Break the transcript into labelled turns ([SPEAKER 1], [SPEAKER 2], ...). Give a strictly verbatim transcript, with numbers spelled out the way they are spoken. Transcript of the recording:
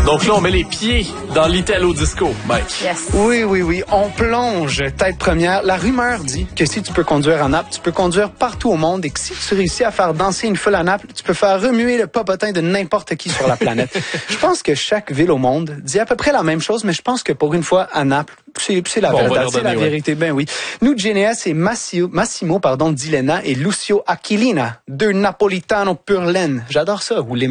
[SPEAKER 1] Donc là, on met les pieds dans l'Italo Disco, Mike.
[SPEAKER 2] Yes.
[SPEAKER 3] Oui, oui, oui. On plonge tête première. La rumeur dit que si tu peux conduire à Naples, tu peux conduire partout au monde et que si tu réussis à faire danser une foule à Naples, tu peux faire remuer le popotin de n'importe qui sur la planète. Je pense que chaque ville au monde dit à peu près la même chose, mais je pense que pour une fois, à Naples, c'est, c'est la
[SPEAKER 1] bon,
[SPEAKER 3] verdade, c'est
[SPEAKER 1] donner,
[SPEAKER 3] la vérité. Ouais. Ben oui. Nous, Geneas et Massimo, Massimo pardon, Dilena et Lucio Aquilina, deux Napolitano pur laine. J'adore ça. Ou les